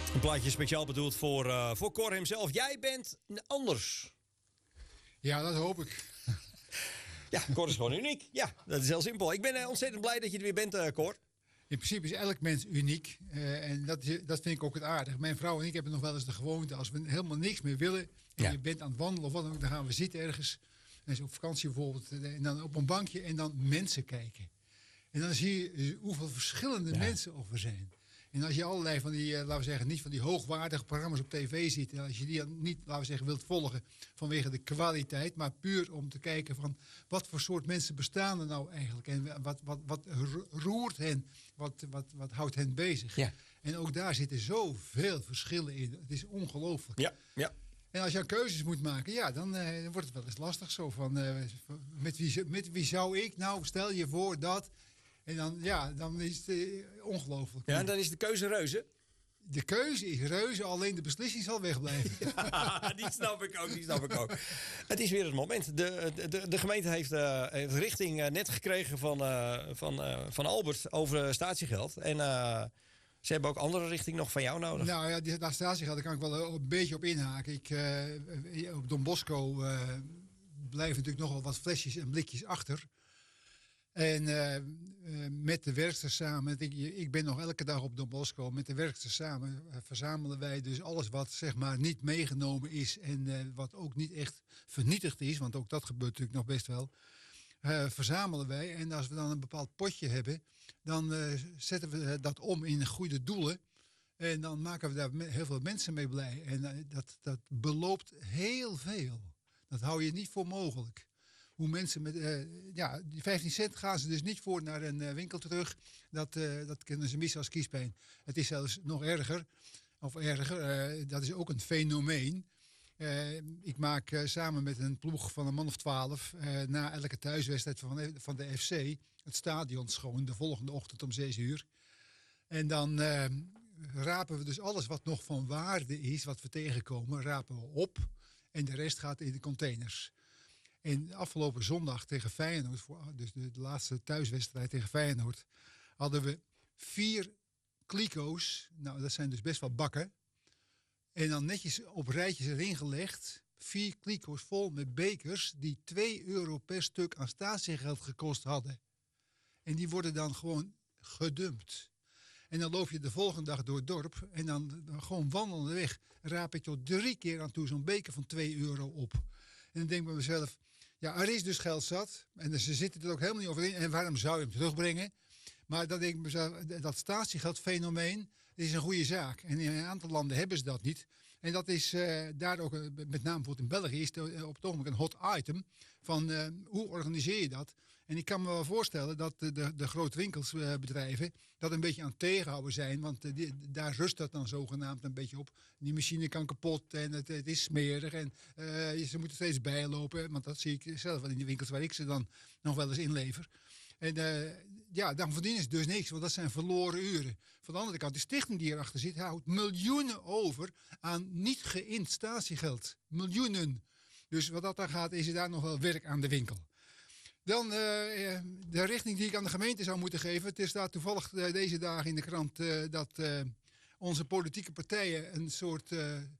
Een plaatje speciaal bedoeld voor Cor hemzelf. Jij bent anders. Ja, dat hoop ik. Ja, Cor is gewoon uniek. Ja, dat is heel simpel. Ik ben ontzettend blij dat je er weer bent, Cor. In principe is elk mens uniek. En dat vind ik ook het aardig. Mijn vrouw en ik hebben nog wel eens de gewoonte. Als we helemaal niks meer willen. En je bent aan het wandelen of wat dan ook. Dan gaan we zitten ergens. En is op vakantie bijvoorbeeld. En dan op een bankje. En dan mensen kijken. En dan zie je hoeveel verschillende mensen er zijn. En als je allerlei van die, laten we zeggen, niet van die hoogwaardige programma's op tv ziet. En als je die niet, laten we zeggen, wilt volgen vanwege de kwaliteit. Maar puur om te kijken van wat voor soort mensen bestaan er nou eigenlijk. En wat roert hen, wat houdt hen bezig. Ja. En ook daar zitten zoveel verschillen in. Het is ongelooflijk. Ja, ja. En als je keuzes moet maken, ja, dan wordt het wel eens lastig. Zo van, met wie zou ik nou, stel je voor dat... En dan is het ongelooflijk. Ja, en dan is de keuze reuze. De keuze is reuze, alleen de beslissing zal wegblijven. Ja, die snap ik ook. Het is weer het moment. De gemeente heeft richting net gekregen van Albert over statiegeld. En ze hebben ook andere richting nog van jou nodig. Nou ja, dat statiegeld, daar kan ik wel een beetje op inhaken. Op Don Bosco blijven natuurlijk nogal wat flesjes en blikjes achter. En met de werksters samen, ik ben nog elke dag op Don Bosco, met de werksters samen verzamelen wij dus alles wat zeg maar niet meegenomen is en wat ook niet echt vernietigd is, want ook dat gebeurt natuurlijk nog best wel, verzamelen wij. En als we dan een bepaald potje hebben, dan zetten we dat om in goede doelen. En dan maken we daar heel veel mensen mee blij. En dat beloopt heel veel. Dat hou je niet voor mogelijk. Hoe mensen met die 15 cent gaan ze dus niet voor naar een winkel terug. Dat kunnen ze missen als kiespijn. Het is zelfs nog erger. Dat is ook een fenomeen. Ik maak samen met een ploeg van een man of 12... na elke thuiswedstrijd van de FC... het stadion schoon de volgende ochtend om 6 uur. En dan rapen we dus alles wat nog van waarde is... wat we tegenkomen, rapen we op. En de rest gaat in de containers. En afgelopen zondag tegen Feyenoord, dus de laatste thuiswedstrijd tegen Feyenoord, hadden we 4 kliko's. Nou, dat zijn dus best wel bakken. En dan netjes op rijtjes erin gelegd. 4 kliko's vol met bekers die €2 per stuk aan statiegeld gekost hadden. En die worden dan gewoon gedumpt. En dan loop je de volgende dag door het dorp en dan gewoon wandelende weg raap ik tot 3 keer aan toe zo'n beker van €2 op. En dan denk ik bij mezelf, ja, er is dus geld zat. En ze zitten er ook helemaal niet over in. En waarom zou je hem terugbrengen? Maar dan denk ik mezelf, dat statiegeldfenomeen is een goede zaak. En in een aantal landen hebben ze dat niet. En dat is daar ook, met name bijvoorbeeld in België, is het op het ogenblik een hot item. Van hoe organiseer je dat? En ik kan me wel voorstellen dat de grote winkelsbedrijven dat een beetje aan het tegenhouden zijn. Want daar rust dat dan zogenaamd een beetje op. Die machine kan kapot en het is smerig. En ze moeten steeds bijlopen. Want dat zie ik zelf wel in de winkels waar ik ze dan nog wel eens inlever. En dan verdienen ze dus niks, want dat zijn verloren uren. Van de andere kant, de stichting die erachter zit, houdt miljoenen over aan niet geïnd statiegeld. Miljoenen. Dus wat dat dan gaat, is er daar nog wel werk aan de winkel. Dan de richting die ik aan de gemeente zou moeten geven. Het staat toevallig deze dagen in de krant dat onze politieke partijen een soort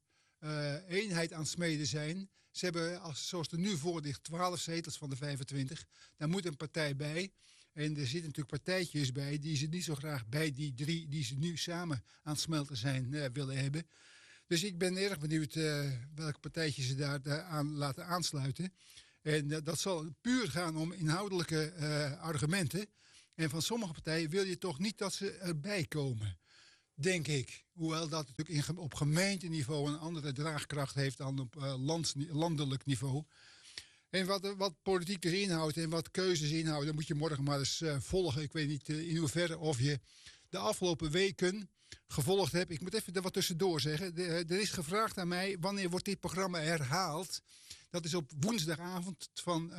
eenheid aan het smeden zijn. Ze hebben, zoals het er nu voor ligt, 12 zetels van de 25. Daar moet een partij bij. En er zitten natuurlijk partijtjes bij die ze niet zo graag bij die 3 die ze nu samen aan het smelten zijn willen hebben. Dus ik ben erg benieuwd welke partijtjes ze daar aan laten aansluiten. En dat zal puur gaan om inhoudelijke argumenten. En van sommige partijen wil je toch niet dat ze erbij komen. Denk ik. Hoewel dat natuurlijk op gemeenteniveau een andere draagkracht heeft dan op landelijk niveau. En wat politiek dus inhoudt en wat keuzes inhouden, dat moet je morgen maar eens volgen. Ik weet niet in hoeverre of je de afgelopen weken gevolgd hebt. Ik moet even er wat tussendoor zeggen. Er is gevraagd aan mij, wanneer wordt dit programma herhaald? Dat is op woensdagavond van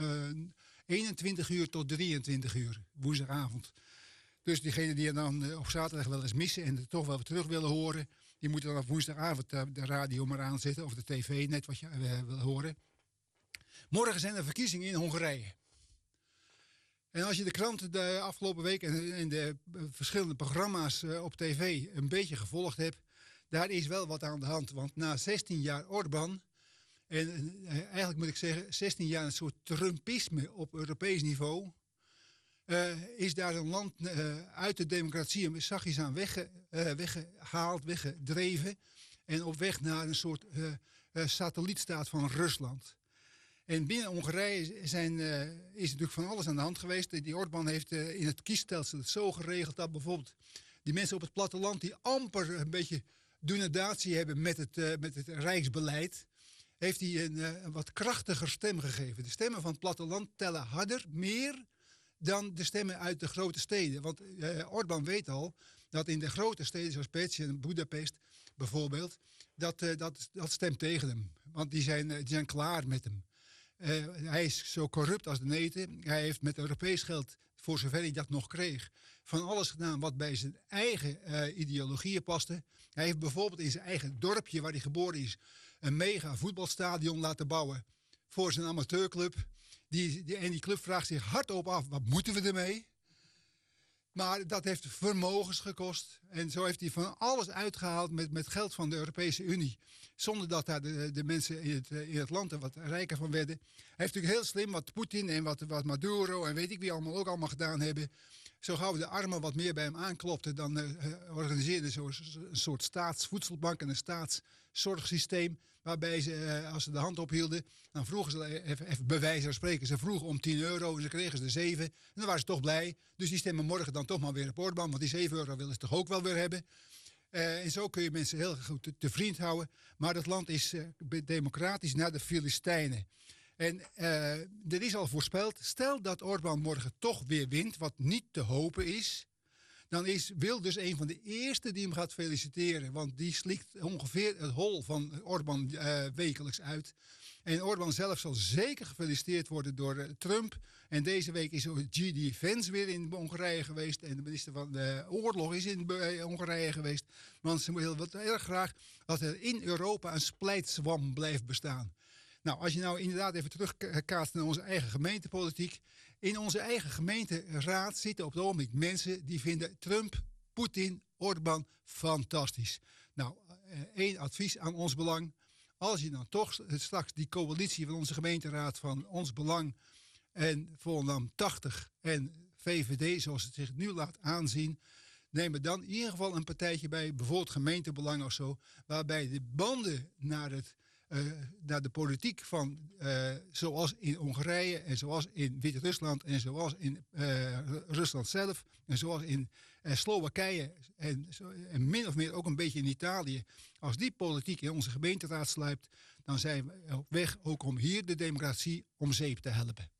21 uur tot 23 uur. Woensdagavond. Dus diegenen die dan op zaterdag wel eens missen en het toch wel terug willen horen, die moeten dan op woensdagavond de radio maar aanzetten of de tv, net wat je wil horen. Morgen zijn er verkiezingen in Hongarije. En als je de kranten de afgelopen week en de verschillende programma's op tv een beetje gevolgd hebt, daar is wel wat aan de hand. Want na 16 jaar Orbán, en eigenlijk moet ik zeggen 16 jaar een soort Trumpisme op Europees niveau, is daar een land uit de democratie en zachtjes aan weggehaald, weggedreven. En op weg naar een soort satellietstaat van Rusland. En binnen Hongarije is natuurlijk van alles aan de hand geweest. Die Orbán heeft in het kiesstelsel het zo geregeld dat bijvoorbeeld die mensen op het platteland die amper een beetje donatie hebben met het rijksbeleid, heeft hij een wat krachtiger stem gegeven. De stemmen van het platteland tellen harder, meer dan de stemmen uit de grote steden. Want Orbán weet al dat in de grote steden zoals Pécs en Budapest bijvoorbeeld, dat stemt tegen hem. Want die zijn klaar met hem. Hij is zo corrupt als de neten. Hij heeft met Europees geld, voor zover hij dat nog kreeg, van alles gedaan wat bij zijn eigen ideologieën paste. Hij heeft bijvoorbeeld in zijn eigen dorpje waar hij geboren is een mega voetbalstadion laten bouwen voor zijn amateurclub. En die club vraagt zich hardop af, wat moeten we ermee? Maar dat heeft vermogens gekost. En zo heeft hij van alles uitgehaald met geld van de Europese Unie. Zonder dat daar de mensen in het land er wat rijker van werden. Hij heeft natuurlijk heel slim wat Poetin en wat Maduro en weet ik wie ook allemaal gedaan hebben. Zo gauw de armen wat meer bij hem aanklopten, dan organiseerden ze een soort staatsvoedselbank en een staatszorgsysteem. Waarbij ze, als ze de hand ophielden, dan vroegen ze, even bij wijze van spreken, ze vroegen om €10 en ze kregen ze er 7. En dan waren ze toch blij. Dus die stemmen morgen dan toch maar weer op Orbán, want die €7 willen ze toch ook wel weer hebben. En zo kun je mensen heel goed te vriend houden. Maar dat land is democratisch naar de Filistijnen. En er is al voorspeld, stel dat Orbán morgen toch weer wint, wat niet te hopen is, dan is Wilders een van de eerste die hem gaat feliciteren. Want die slikt ongeveer het hol van Orbán wekelijks uit. En Orbán zelf zal zeker gefeliciteerd worden door Trump. En deze week is G.D. Vance weer in Hongarije geweest. En de minister van de Oorlog is in Hongarije geweest. Want ze willen wat erg graag dat er in Europa een splijtswam blijft bestaan. Nou, als je nou inderdaad even terugkaatst naar onze eigen gemeentepolitiek. In onze eigen gemeenteraad zitten op het ogenblik mensen die vinden Trump, Poetin, Orbán fantastisch. Nou, één advies aan Ons Belang. Als je dan toch straks die coalitie van onze gemeenteraad van Ons Belang en Volendam 80 en VVD, zoals het zich nu laat aanzien, neem er dan in ieder geval een partijtje bij, bijvoorbeeld gemeentebelang of zo, waarbij de banden naar de politiek van zoals in Hongarije en zoals in Wit-Rusland en zoals in Rusland zelf en zoals in Slowakije en min of meer ook een beetje in Italië. Als die politiek in onze gemeenteraad sluipt, dan zijn we op weg ook om hier de democratie om zeep te helpen.